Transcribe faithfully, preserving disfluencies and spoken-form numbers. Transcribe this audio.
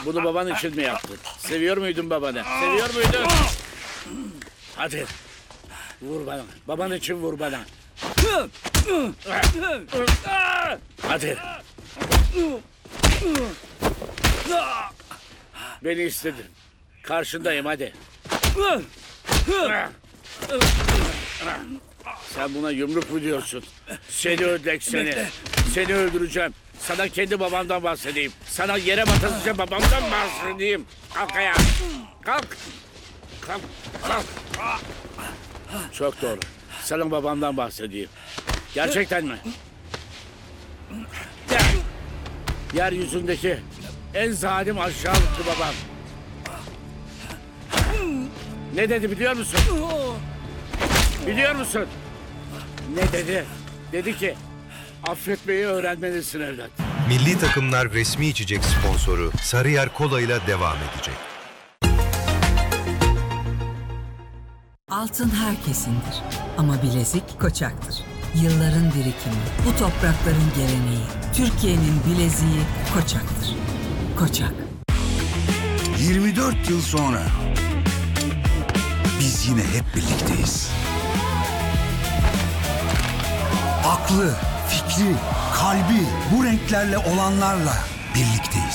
Bunu baban için mi yaptın? Seviyor muydun babanı? Seviyor muydun? Hadi. Vur bana. Baban için vur bana. Hadi. Beni istedin. Karşındayım hadi. Sen buna yumruk mu diyorsun? Seni ödlek seni. Seni öldüreceğim. Sana kendi babamdan bahsedeyim. Sana yere batıracağım babamdan bahsedeyim. Kalk ayağa. Kalk. Kalk. Kalk. Çok doğru. Sana babamdan bahsedeyim. Gerçekten mi? Yeryüzündeki en zalim aşağılıklı babam. Ne dedi biliyor musun? Biliyor musun? Ne dedi? Dedi ki affetmeyi öğrenmelisin evlat. Milli takımlar resmi içecek sponsoru Sarıyer Kola ile devam edecek. Altın herkesindir ama bilezik Koçak'tır. Yılların birikimi, bu toprakların geleneği, Türkiye'nin bileziği Koçak'tır. Koçak. yirmi dört yıl sonra biz yine hep birlikteyiz. Aklı, fikri, kalbi bu renklerle olanlarla birlikteyiz.